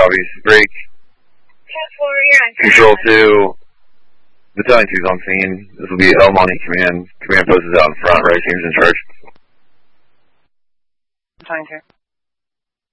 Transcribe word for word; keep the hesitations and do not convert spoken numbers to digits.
copies. Break. Control two. Battalion two's on scene. This will be El Monte Command. Command post is out in front. Right team's in charge. Battalion two.